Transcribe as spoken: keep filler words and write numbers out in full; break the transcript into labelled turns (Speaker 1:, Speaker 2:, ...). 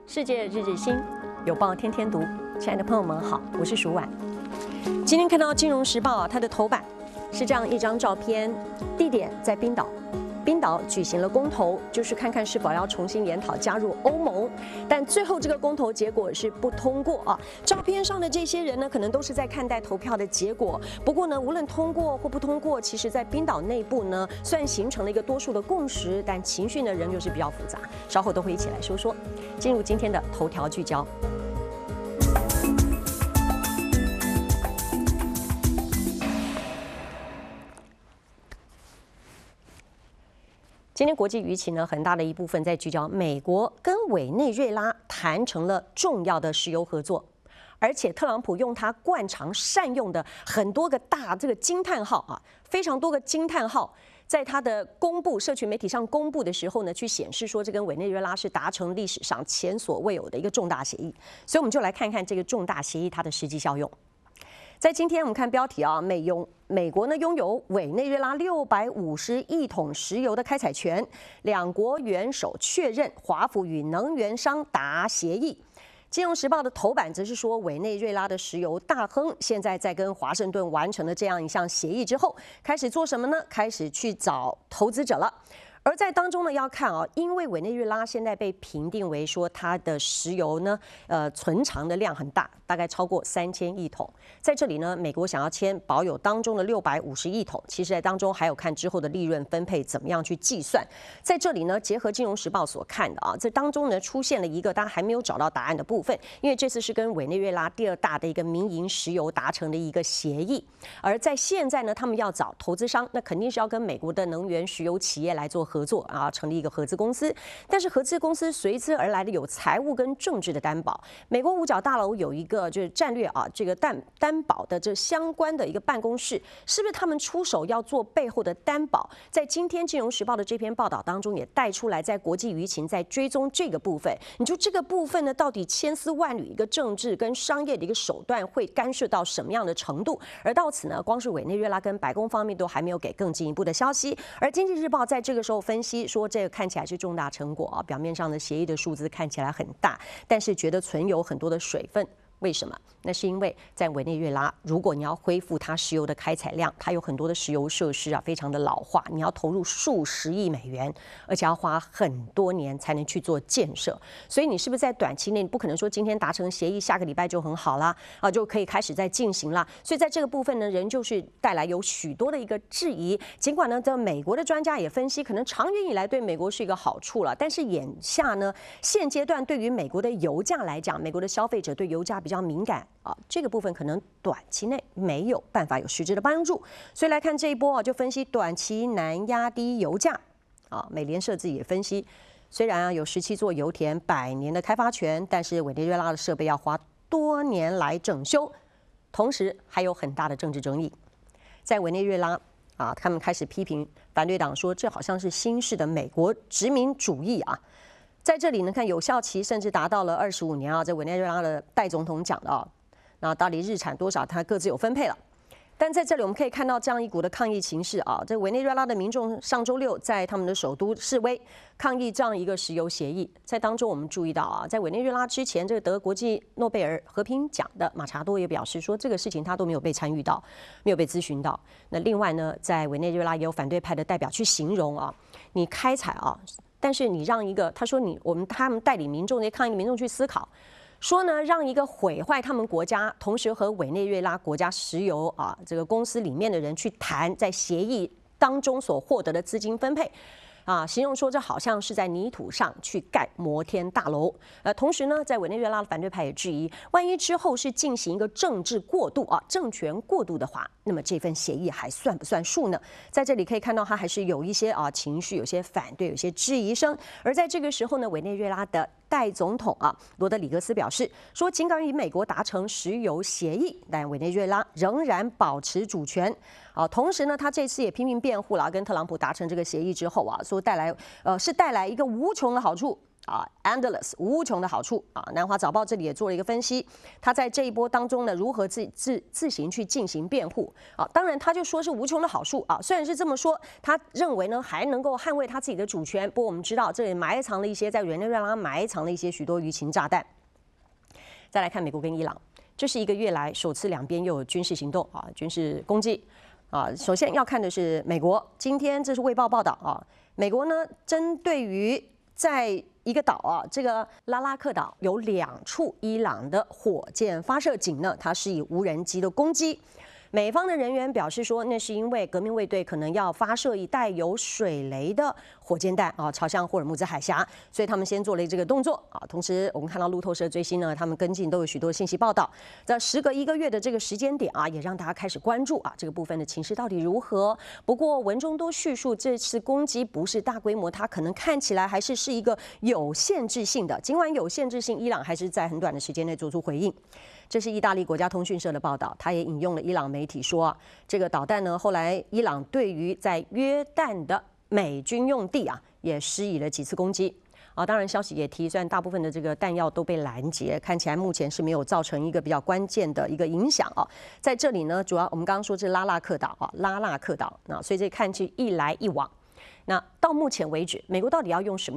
Speaker 1: 世界日日新，有报天天读。亲爱的朋友们好，我是舒婉。今天看到《金融时报》啊，它的头版是这样一张照片，地点在冰岛。冰岛举行了公投，就是看看是否要重新研讨加入欧盟，但最后这个公投结果是不通过啊。照片上的这些人呢，可能都是在看待投票的结果。不过呢，无论通过或不通过，其实在冰岛内部呢，虽然形成了一个多数的共识，但情绪呢仍旧是比较复杂。稍后都会一起来说说。进入今天的头条聚焦。今天国际舆情呢，很大的一部分在聚焦美国跟委内瑞拉谈成了重要的石油合作，而且特朗普用他惯常善用的很多个大这个惊叹号啊，非常多个惊叹号，在他的公布社群媒体上公布的时候呢，去显示说这跟委内瑞拉是达成历史上前所未有的一个重大协议，所以我们就来看看这个重大协议它的实际效用。在今天我们看标题啊，美拥美国呢拥有委内瑞拉六百五十亿桶石油的开采权，两国元首确认华府与能源商达协议。金融时报的头版则是说，委内瑞拉的石油大亨现在在跟华盛顿完成了这样一项协议之后，开始做什么呢？开始去找投资者了。而在当中呢，要看啊，因为委内瑞拉现在被评定为说它的石油呢，呃，存藏的量很大，大概超过三千亿桶。在这里呢，美国想要签保有当中的六百五十亿桶，其实在当中还有看之后的利润分配怎么样去计算。在这里呢，结合《金融时报》所看的啊，这当中呢出现了一个大家还没有找到答案的部分，因为这次是跟委内瑞拉第二大的一个民营石油达成的一个协议，而在现在呢，他们要找投资商，那肯定是要跟美国的能源石油企业来做合作啊，成立一个合资公司。但是合资公司随之而来的有财务跟政治的担保。美国五角大楼有一个就是战略啊，这个担担保的这相关的一个办公室，是不是他们出手要做背后的担保？在今天《金融时报》的这篇报道当中也带出来，在国际舆情在追踪这个部分。你就这个部分呢，到底千丝万缕一个政治跟商业的一个手段会干涉到什么样的程度？而到此呢，光是委内瑞拉跟白宫方面都还没有给更进一步的消息。而《经济日报》在这个时候分析说，这个看起来是重大成果啊，表面上的协议的数字看起来很大，但是觉得存有很多的水分。为什么？那是因为在委内瑞拉，如果你要恢复它石油的开采量，它有很多的石油设施啊，非常的老化，你要投入数十亿美元，而且要花很多年才能去做建设。所以你是不是在短期内，你不可能说今天达成协议，下个礼拜就很好啦，啊，就可以开始再进行啦。所以在这个部分呢，仍旧是带来有许多的一个质疑。尽管呢，在美国的专家也分析，可能长远以来对美国是一个好处了，但是眼下呢，现阶段对于美国的油价来讲，美国的消费者对油价比较敏感啊，这个部分可能短期内没有办法有实质的帮助，所以来看这一波啊，就分析短期难压低油价啊。美联社自己也分析，虽然啊有十七座油田百年的开发权，但是委内瑞拉的设备要花多年来整修，同时还有很大的政治争议。在委内瑞拉啊，他们开始批评反对党说，这好像是新式的美国殖民主义啊。在这里呢，看有效期甚至达到了二十五年啊，在委内瑞拉的代总统讲的啊，那到底日产多少，他各自有分配了。但在这里我们可以看到这样一股的抗议情势啊，这委内瑞拉的民众上周六在他们的首都示威抗议这样一个石油协议。在当中我们注意到啊，在委内瑞拉之前，这个得国际诺贝尔和平奖的马查多也表示说，这个事情他都没有被参与到，没有被咨询到。那另外呢，在委内瑞拉也有反对派的代表去形容啊，你开采啊。但是你让一个，他说你我们他们带领民众那些抗议的民众去思考，说呢，让一个毁坏他们国家，同时和委内瑞拉国家石油啊这个公司里面的人去谈在协议当中所获得的资金分配。啊，形容说这好像是在泥土上去盖摩天大楼。呃，同时呢，在委内瑞拉的反对派也质疑，万一之后是进行一个政治过渡啊，政权过渡的话，那么这份协议还算不算数呢？在这里可以看到，他还是有一些啊情绪，有些反对，有些质疑声。而在这个时候呢，委内瑞拉的代总统啊罗德里格斯表示说，尽管与美国达成石油协议，但委内瑞拉仍然保持主权。啊，同时呢，他这次也拼命辩护了，跟特朗普达成这个协议之后啊，说带来呃是带来一个无穷的好处啊 ，endless 无穷的好处啊。南华早报这里也做了一个分析，他在这一波当中呢，如何自自自行去进行辩护啊？当然，他就说是无穷的好处啊。虽然是这么说，他认为呢还能够捍卫他自己的主权。不过我们知道，这里埋藏了一些在委内瑞拉埋藏了一些许多舆情炸弹。再来看美国跟伊朗，这是一个月来首次两边又有军事行动啊，军事攻击。啊，首先要看的是美国，今天这是卫报报道啊，美国呢针对于在一个岛啊，这个拉拉克岛有两处伊朗的火箭发射井呢，它是以无人机的攻击。美方的人员表示说，那是因为革命卫队可能要发射以带有水雷的火箭弹啊，朝向霍尔木兹海峡，所以他们先做了这个动作啊。同时，我们看到路透社最新呢，他们跟进都有许多信息报道，在时隔一个月的这个时间点啊，也让大家开始关注啊这个部分的情势到底如何。不过文中都叙述这次攻击不是大规模，它可能看起来还是是一个有限制性的。尽管有限制性，伊朗还是在很短的时间内做出回应。这是意大利国家通讯社的报道，他也引用了伊朗媒体说啊，这个导弹呢，后来伊朗对于在约旦的美军用地啊，也施以了几次攻击啊。当然，消息也提，虽然大部分的这个弹药都被拦截，看起来目前是没有造成一个比较关键的一个影响啊。在这里呢，主要我们刚刚说这拉纳克岛啊，拉纳克岛，那所以这看去一来一往。那到目前为止，美国到底要用什么